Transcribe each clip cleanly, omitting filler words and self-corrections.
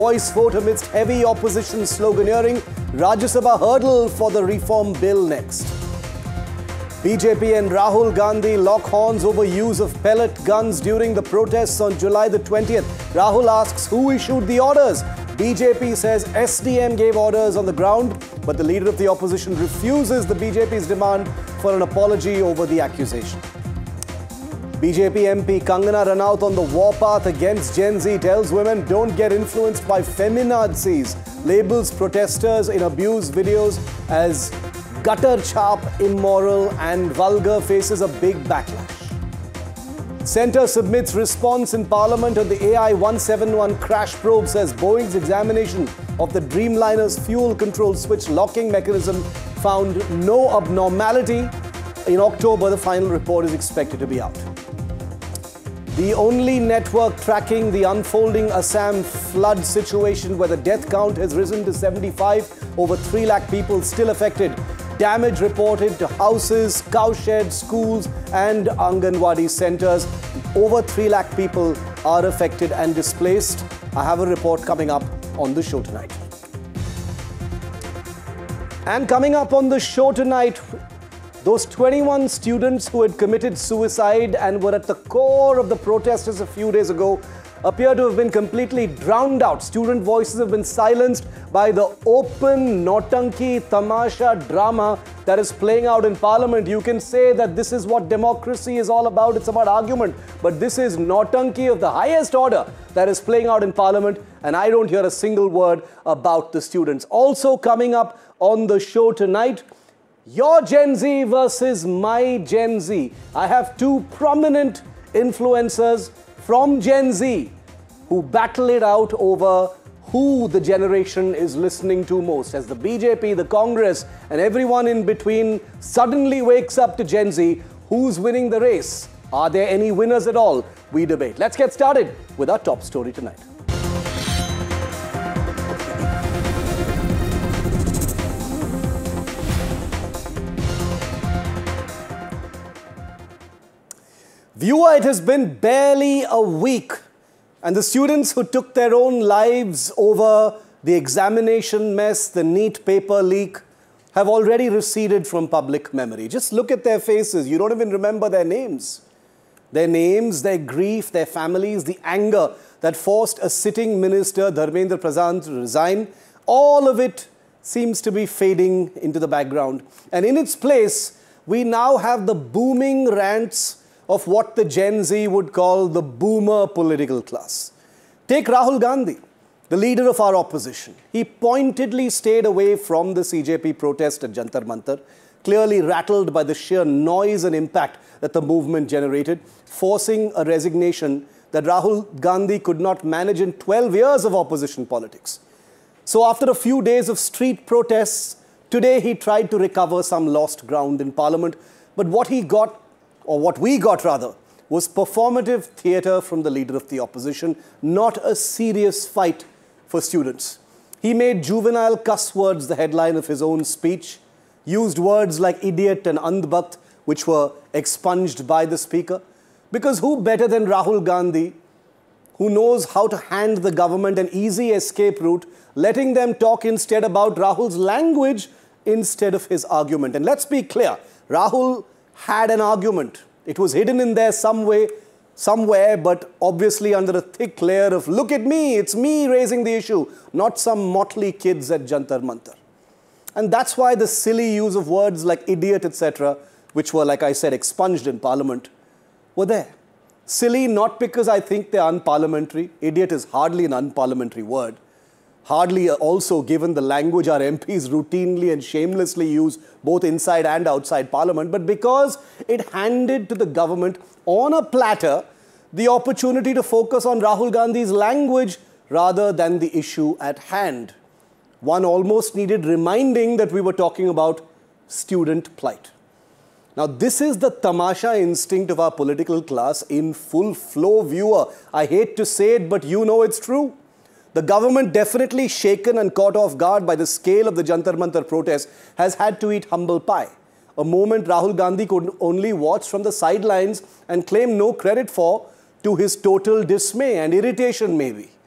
Voice vote amidst heavy opposition sloganeering. Rajya Sabha hurdle for the reform bill next. BJP and Rahul Gandhi lock horns over use of pellet guns during the protests on July the 20th. Rahul asks who issued the orders. BJP says SDM gave orders on the ground, but the leader of the opposition refuses the BJP's demand for an apology over the accusation. BJP MP Kangana Ranaut on the warpath against Gen Z tells women don't get influenced by feminazis, labels protesters in abuse videos as gutter chap, immoral and vulgar, faces a big backlash. Centre submits response in Parliament on the AI 171 crash probe, says Boeing's examination of the Dreamliner's fuel control switch locking mechanism found no abnormality. In October, the final report is expected to be out. The only network tracking the unfolding Assam flood situation, where the death count has risen to 75, over 3 lakh people still affected. Damage reported to houses, cowsheds, schools and Anganwadi centres. Over 3 lakh people are affected and displaced. I have a report coming up on the show tonight. And coming up on the show tonight, those 21 students who had committed suicide and were at the core of the protesters a few days ago appear to have been completely drowned out. Student voices have been silenced by the open Nautanki Tamasha drama that is playing out in Parliament. You can say that this is what democracy is all about. It's about argument. But this is Nautanki of the highest order that is playing out in Parliament. And I don't hear a single word about the students. Also coming up on the show tonight, your Gen Z versus my Gen Z. I have 2 prominent influencers from Gen Z who battle it out over who the generation is listening to most. As the BJP, the Congress and everyone in between suddenly wakes up to Gen Z, who's winning the race? Are there any winners at all? We debate. Let's get started with our top story tonight. Viewer, it has been barely a week and the students who took their own lives over the examination mess, the NEET paper leak, have already receded from public memory. Just look at their faces. You don't even remember their names. Their names, their grief, their families, the anger that forced a sitting minister, Dharmendra Pradhan, to resign. All of it seems to be fading into the background. And in its place, we now have the booming rants of what the Gen Z would call the boomer political class. Take Rahul Gandhi, the leader of our opposition. He pointedly stayed away from the CJP protest at Jantar Mantar, clearly rattled by the sheer noise and impact that the movement generated, forcing a resignation that Rahul Gandhi could not manage in 12 years of opposition politics. So after a few days of street protests, today he tried to recover some lost ground in Parliament. But what he got, or what we got rather, was performative theatre from the leader of the opposition, not a serious fight for students. He made juvenile cuss words the headline of his own speech, used words like idiot and andhbakt, which were expunged by the speaker. Because who better than Rahul Gandhi, who knows how to hand the government an easy escape route, letting them talk instead about Rahul's language instead of his argument. And let's be clear, Rahul had an argument. It was hidden in there some way, somewhere, but obviously under a thick layer of, look at me, it's me raising the issue, not some motley kids at Jantar Mantar. And that's why the silly use of words like idiot, etc., which were, like I said, expunged in Parliament, were there. Silly not because I think they're unparliamentary. Idiot is hardly an unparliamentary word. Hardly also given the language our MPs routinely and shamelessly use both inside and outside Parliament, but because it handed to the government on a platter the opportunity to focus on Rahul Gandhi's language rather than the issue at hand. One almost needed reminding that we were talking about student plight. Now, this is the tamasha instinct of our political class in full flow, viewer. I hate to say it, but you know it's true. The government, definitely shaken and caught off guard by the scale of the Jantar Mantar protest, has had to eat humble pie. A moment Rahul Gandhi could only watch from the sidelines and claim no credit for, to his total dismay and irritation maybe.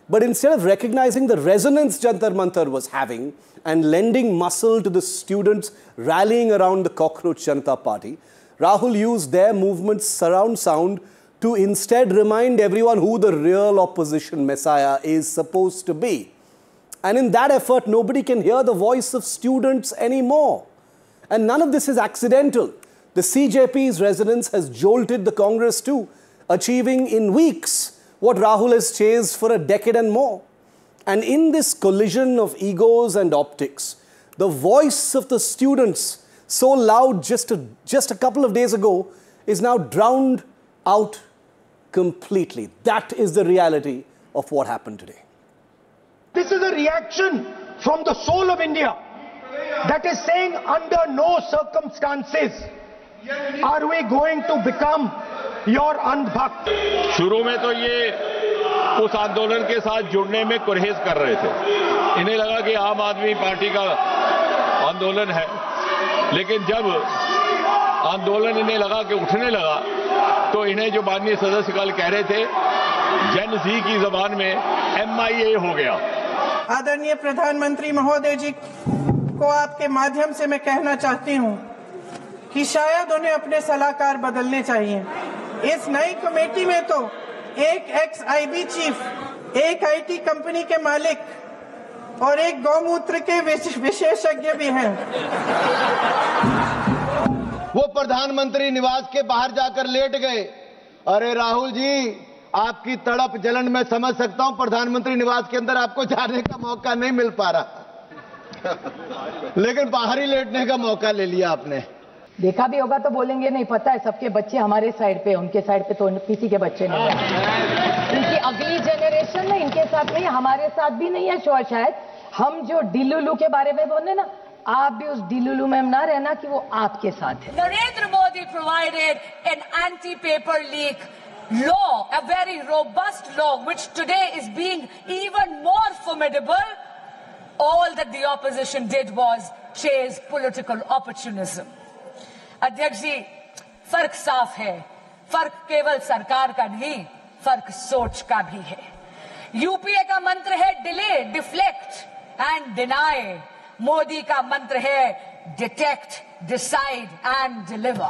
But instead of recognizing the resonance Jantar Mantar was having and lending muscle to the students rallying around the Cockroach Janata Party, Rahul used their movement's surround sound to instead remind everyone who the real opposition messiah is supposed to be. And in that effort, nobody can hear the voice of students anymore. And none of this is accidental. The CJP's resonance has jolted the Congress too, achieving in weeks what Rahul has chased for a decade and more. And in this collision of egos and optics, the voice of the students, so loud just a couple of days ago, is now drowned out completely. That is the reality of what happened today. This is a reaction from the soul of India that is saying under no circumstances are we going to become your अंधभक्त. शुरू में तो ये उस आंदोलन के साथ जुड़ने में गुरेज कर रहे थे. इन्हें लगा कि आम आदमी पार्टी का आंदोलन है, लेकिन जब आंदोलन इन्हें लगा कि उठने लगा तो इन्हें जो माननीय सदस्य कल कह रहे थे, जन जी की जबान में MIA हो गया. आदरणीय प्रधानमंत्री महोदय जी को आपके माध्यम से मैं कहना चाहती हूं कि शायद उन्हें अपने सलाहकार बदलने चाहिए. इस नई कमेटी में तो एक ex-IB चीफ, एक IT कंपनी के मालिक और एक गौमूत्र के विशेषज्ञ भी हैं. वो प्रधानमंत्री निवास के बाहर जाकर लेट गए. अरे राहुल जी, आपकी तड़प जलन मैं समझ सकता हूं. प्रधानमंत्री निवास के अंदर आपको जाने का मौका नहीं मिल पा रहा, लेकिन बाहर ही लेटने का मौका ले लिया आपने. देखा भी होगा तो बोलेंगे नहीं, पता है सबके बच्चे हमारे साइड पे, उनके साइड पे तो किसी के बच्चे नहीं है. इनकी अगली जनरेशन में इनके साथ नहीं, हमारे साथ भी नहीं है. शायद हम जो डिलुलू के बारे में बोले ना, आप भी उस डिलुलू में ना रहना कि वो आपके साथ है. Narendra Modi provided an anti-paper leak law, a very robust law, which today is being even more formidable. All that the opposition did was chase political opportunism. अध्यक्ष जी, फर्क साफ है. फर्क केवल सरकार का नहीं, फर्क सोच का भी है. यूपीए का मंत्र है delay, deflect and deny. Modi का मंत्र है detect, decide and deliver.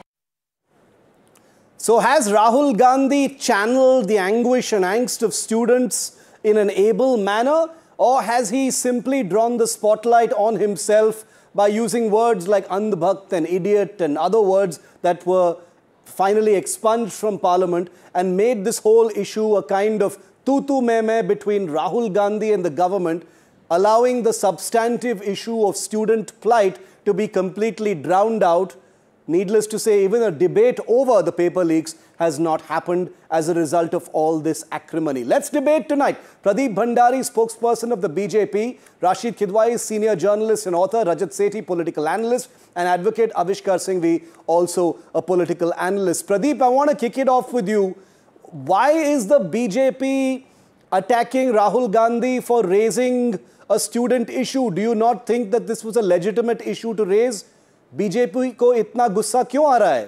So has Rahul Gandhi channeled the anguish and angst of students in an able manner, or has he simply drawn the spotlight on himself by using words like andhbhakt and idiot and other words that were finally expunged from Parliament and made this whole issue a kind of tu-tu-me-me between Rahul Gandhi and the government, allowing the substantive issue of student plight to be completely drowned out? Needless to say, even a debate over the paper leaks has not happened as a result of all this acrimony. Let's debate tonight. Pradeep Bhandari, spokesperson of the BJP, Rashid Kidwai, senior journalist and author, Rajat Sethi, political analyst, and advocate Avishkar Singhvi, also a political analyst. Pradeep, I want to kick it off with you. Why is the BJP attacking Rahul Gandhi for raising a student issue? Do you not think that this was a legitimate issue to raise? BJP को इतना गुस्सा क्यों आ रहा है?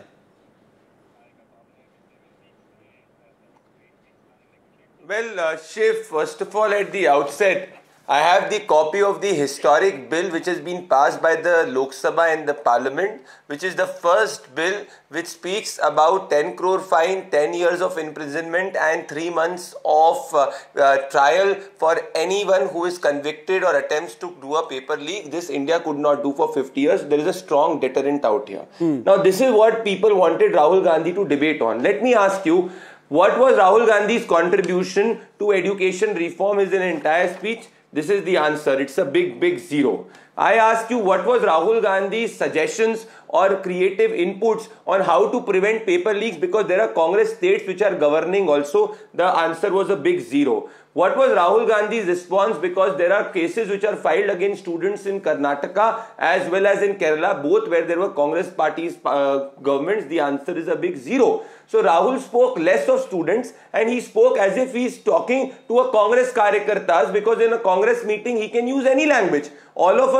Well, Shiv, first of all, at the outset, I have the copy of the historic bill which has been passed by the Lok Sabha and the Parliament, which is the first bill which speaks about 10 crore fine, 10 years of imprisonment and 3 months of trial for anyone who is convicted or attempts to do a paper leak. This India could not do for 50 years. There is a strong deterrent out here. Now, this is what people wanted Rahul Gandhi to debate on. Let me ask you, what was Rahul Gandhi's contribution to education reform in an entire speech? This is the answer. It's a big, big zero. I asked you, what was Rahul Gandhi's suggestions or creative inputs on how to prevent paper leaks, because there are Congress states which are governing also. The answer was a big zero. What was Rahul Gandhi's response, because there are cases which are filed against students in Karnataka as well as in Kerala, both where there were Congress parties governments? The answer is a big zero. So Rahul spoke less of students and he spoke as if he is talking to a Congress karyakartas, because in a Congress meeting he can use any language. All of us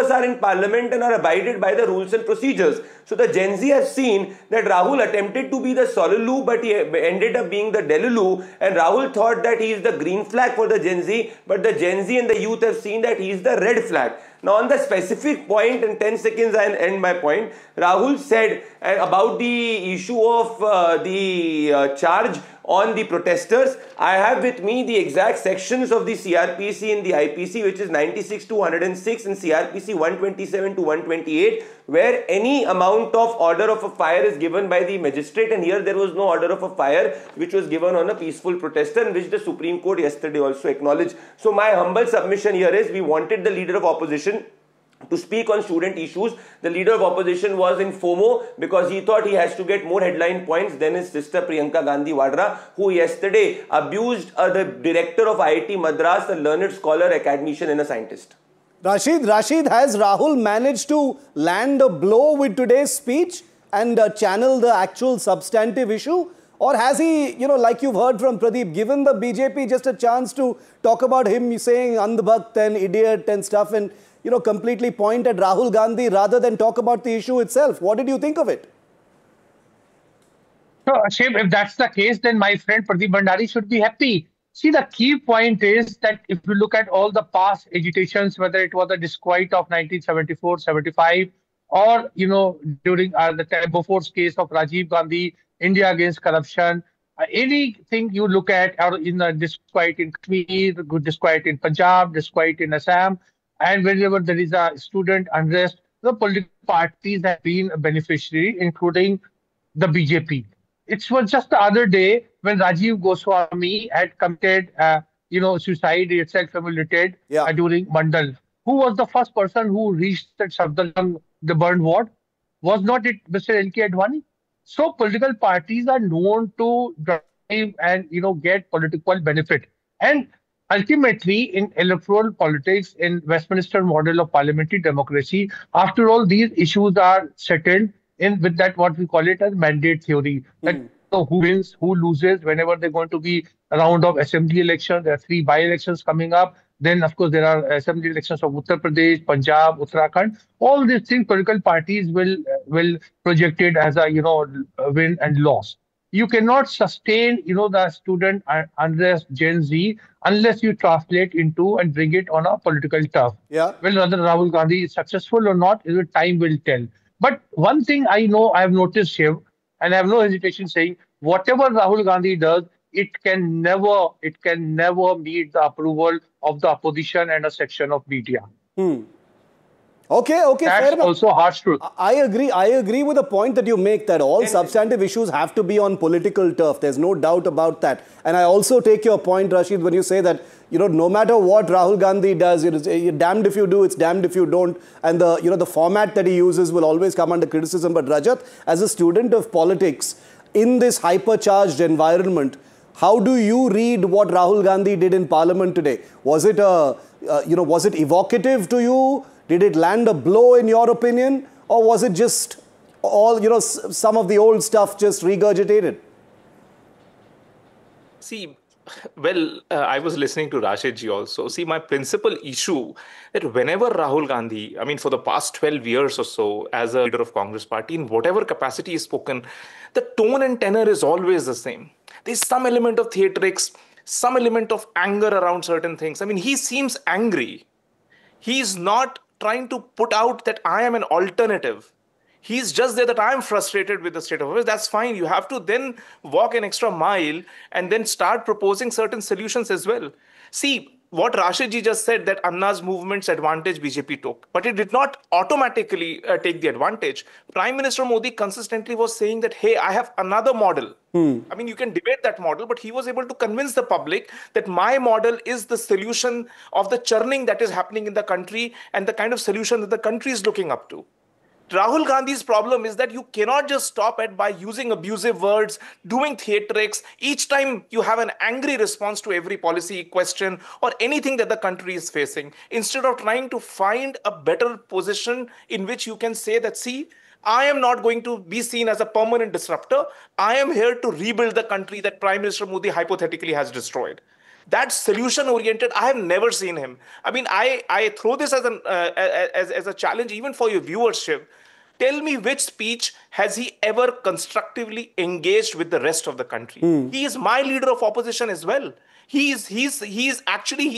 us are in parliament and are abided by the rules and procedures. So the Gen Z has seen that Rahul attempted to be the Solulu, but he ended up being the Delulu, and Rahul thought that he is the green flag for the Gen Z, but the Gen Z and the youth have seen that he is the red flag. Now on the specific point, in 10 seconds I'll end my point, Rahul said about the issue of the charge on the protesters. I have with me the exact sections of the CRPC and the IPC, which is 96 to 106 and CRPC 127 to 128, where any amount of order of a fire is given by the magistrate, and here there was no order of a fire which was given on a peaceful protester, and which the Supreme Court yesterday also acknowledged. So my humble submission here is, we wanted the leader of opposition to speak on student issues. The leader of opposition was in FOMO because he thought he has to get more headline points than his sister Priyanka Gandhi Vadra, who yesterday abused the director of IIT Madras, a learned scholar, academician and a scientist. Rashid, has Rahul managed to land a blow with today's speech and channel the actual substantive issue? Or has he, like you've heard from Pradeep, given the BJP just a chance to talk about him saying andhbhakt and idiot and stuff, and completely point at Rahul Gandhi rather than talk about the issue itself? What did you think of it? So, Shiv, if that's the case, then my friend Pradeep Bhandari should be happy. See, the key point is that if you look at all the past agitations, whether it was the disquiet of 1974-75 or, during the Tambo Force case of Rajiv Gandhi, India against corruption, anything you look at, or in the disquiet in Kashmir, disquiet in Punjab, disquiet in Assam, and whenever there is a student unrest, the political parties have been a beneficiary, including the BJP. It was just the other day when Rajiv Goswami had committed, suicide, self-immolated during Mandal. Who was the first person who reached that Safdarjung, the burned ward? Was not it Mr. L.K. Advani? So political parties are known to drive and, get political benefit. And ultimately, in electoral politics, in Westminster model of parliamentary democracy, after all, these issues are settled in with that what we call it as mandate theory. That who wins, who loses, whenever they're going to be a round of assembly elections, there are 3 by-elections coming up. Then, of course, there are assembly elections of Uttar Pradesh, Punjab, Uttarakhand. All these things, political parties will project it as a, win and loss. You cannot sustain, the student unrest, Gen Z, unless you translate into and bring it on a political turf. Yeah. Well, whether Rahul Gandhi is successful or not, time will tell. But one thing I have noticed, Shiv, and I have no hesitation saying, whatever Rahul Gandhi does, it can never meet the approval of the opposition and a section of media. Okay, that's also harsh truth. I agree with the point that you make, that all substantive issues have to be on political turf. There's no doubt about that. And I also take your point, Rashid, when you say that, no matter what Rahul Gandhi does, you're damned if you do, it's damned if you don't. And the format that he uses will always come under criticism. But Rajat, as a student of politics, in this hypercharged environment, how do you read what Rahul Gandhi did in Parliament today? Was it was it evocative to you? Did it land a blow in your opinion? Or was it just all, some of the old stuff just regurgitated? See, well, I was listening to Rashid ji also. See, my principal issue that whenever Rahul Gandhi, for the past 12 years or so, as a leader of Congress party, in whatever capacity he's spoken, the tone and tenor is always the same. There's some element of theatrics, some element of anger around certain things. He seems angry. He's not trying to put out that I am an alternative. He's just there that I'm frustrated with the state of affairs. That's fine. You have to then walk an extra mile and then start proposing certain solutions as well. See, what Rashid ji just said, that Anna's movement's advantage BJP took, but it did not automatically take the advantage. Prime Minister Modi consistently was saying that, hey, I have another model. You can debate that model, but he was able to convince the public that my model is the solution of the churning that is happening in the country and the kind of solution that the country is looking up to. Rahul Gandhi's problem is that you cannot just stop it by using abusive words, doing theatrics. Each time you have an angry response to every policy question or anything that the country is facing, instead of trying to find a better position in which you can say that, see, I am not going to be seen as a permanent disruptor. I am here to rebuild the country that Prime Minister Modi hypothetically has destroyed. That solution oriented, I have never seen him. I mean, I throw this as as a challenge even for your viewership. Tell me which speech has he ever constructively engaged with the rest of the country? He is my leader of opposition as well. He is actually